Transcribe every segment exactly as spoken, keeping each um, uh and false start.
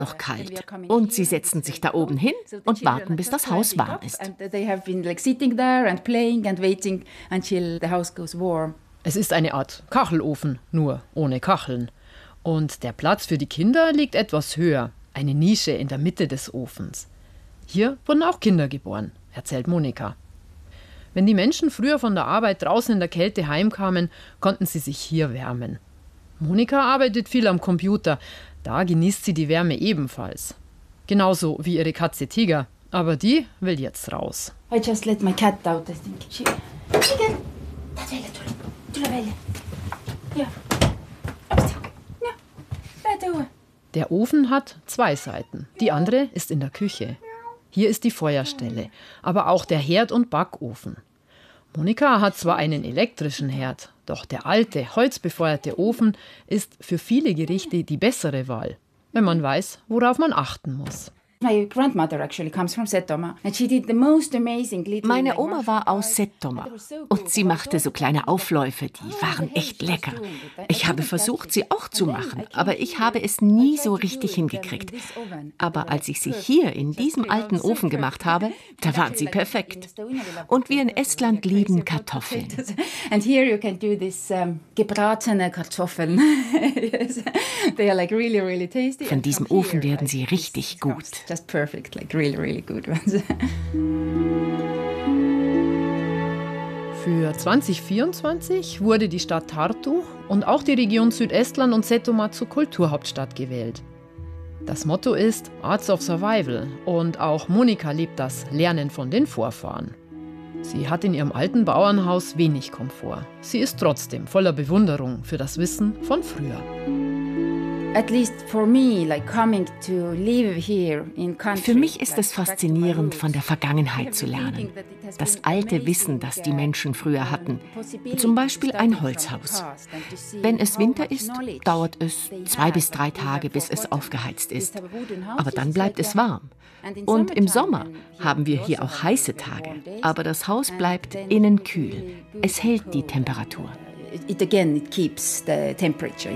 noch kalt. Und sie setzen sich da oben hin und warten, bis das Haus warm ist. Es ist eine Art Kachelofen, nur ohne Kacheln. Und der Platz für die Kinder liegt etwas höher, eine Nische in der Mitte des Ofens. Hier wurden auch Kinder geboren, erzählt Monika. Wenn die Menschen früher von der Arbeit draußen in der Kälte heimkamen, konnten sie sich hier wärmen. Monika arbeitet viel am Computer, da genießt sie die Wärme ebenfalls. Genauso wie ihre Katze Tiger, aber die will jetzt raus. I just let my cat out, I think. She... Tiger! Du la veglia. Ja. Der Ofen hat zwei Seiten. Die andere ist in der Küche. Hier ist die Feuerstelle, aber auch der Herd- und Backofen. Monika hat zwar einen elektrischen Herd, doch der alte, holzbefeuerte Ofen ist für viele Gerichte die bessere Wahl, wenn man weiß, worauf man achten muss. Meine Oma war aus Settoma und sie machte so kleine Aufläufe, die waren echt lecker. Ich habe versucht, sie auch zu machen, aber ich habe es nie so richtig hingekriegt. Aber als ich sie hier in diesem alten Ofen gemacht habe, da waren sie perfekt. Und wir in Estland lieben Kartoffeln. And here you can do this um, gebratene Kartoffeln. They are like really, really tasty. Von diesem Ofen werden sie richtig gut. Just perfect, like really, really good ones. Für zwanzig vierundzwanzig wurde die Stadt Tartu und auch die Region Südestland und Setomaa zur Kulturhauptstadt gewählt. Das Motto ist Arts of Survival und auch Monika lebt das Lernen von den Vorfahren. Sie hat in ihrem alten Bauernhaus wenig Komfort. Sie ist trotzdem voller Bewunderung für das Wissen von früher. Für mich ist es faszinierend, von der Vergangenheit zu lernen. Das alte Wissen, das die Menschen früher hatten. Zum Beispiel ein Holzhaus. Wenn es Winter ist, dauert es zwei bis drei Tage, bis es aufgeheizt ist. Aber dann bleibt es warm. Und im Sommer haben wir hier auch heiße Tage. Aber das Haus bleibt innen kühl. Es hält die Temperatur. It again, it keeps the temperature.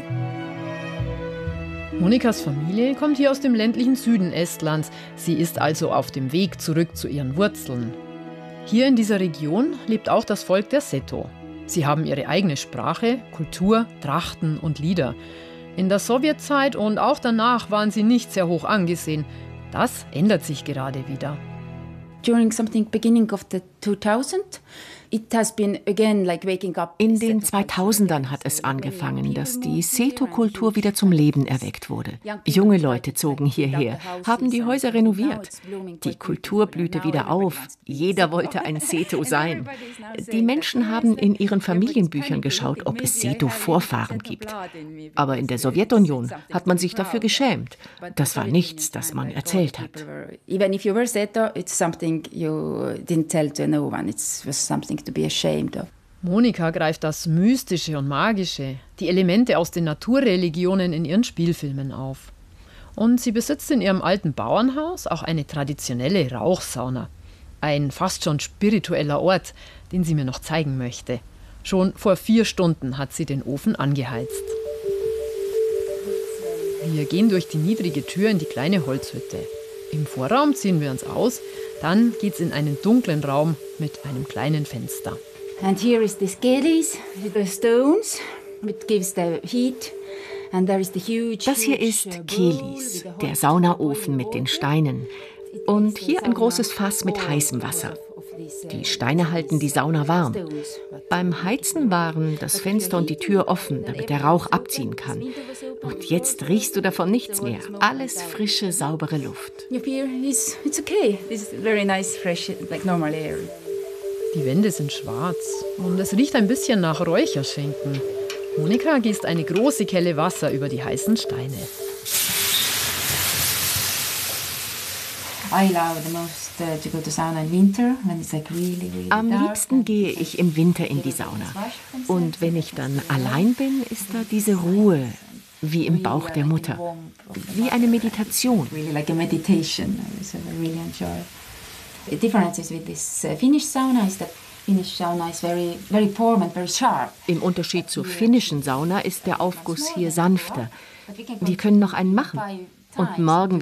Monikas Familie kommt hier aus dem ländlichen Süden Estlands. Sie ist also auf dem Weg zurück zu ihren Wurzeln. Hier in dieser Region lebt auch das Volk der Seto. Sie haben ihre eigene Sprache, Kultur, Trachten und Lieder. In der Sowjetzeit und auch danach waren sie nicht sehr hoch angesehen. Das ändert sich gerade wieder. During something beginning of the two thousand, it has been again like waking up. In den zweitausendern hat es angefangen, dass die Seto-Kultur wieder zum Leben erweckt wurde. Junge Leute zogen hierher, haben die Häuser renoviert. Die Kultur blühte wieder auf. Jeder wollte ein Seto sein. Die Menschen haben in ihren Familienbüchern geschaut, ob es Seto-Vorfahren gibt. Aber in der Sowjetunion hat man sich dafür geschämt. Das war nichts, das man erzählt hat. Even if you were Seto, it's something you didn't tell to no one. It was something to be ashamed of. Monika greift das Mystische und Magische, die Elemente aus den Naturreligionen in ihren Spielfilmen auf. Und sie besitzt in ihrem alten Bauernhaus auch eine traditionelle Rauchsauna. Ein fast schon spiritueller Ort, den sie mir noch zeigen möchte. Schon vor vier Stunden hat sie den Ofen angeheizt. Wir gehen durch die niedrige Tür in die kleine Holzhütte. Im Vorraum ziehen wir uns aus, dann geht's in einen dunklen Raum mit einem kleinen Fenster. And here is the skelis, the stones, it gives the heat. And there is the huge, das hier ist Kelis, der Saunaofen mit den Steinen. Und hier ein großes Fass mit heißem Wasser. Die Steine halten die Sauna warm. Beim Heizen waren das Fenster und die Tür offen, damit der Rauch abziehen kann. Und jetzt riechst du davon nichts mehr. Alles frische, saubere Luft. Die Wände sind schwarz und es riecht ein bisschen nach Räucherschinken. Monika gießt eine große Kelle Wasser über die heißen Steine. Am liebsten gehe ich im Winter in die Sauna. Und wenn ich dann allein bin, ist da diese Ruhe, wie im Bauch der Mutter. Wie eine Meditation. Im Unterschied zur finnischen Sauna ist der Aufguss hier sanfter. Wir können noch einen machen. Und morgen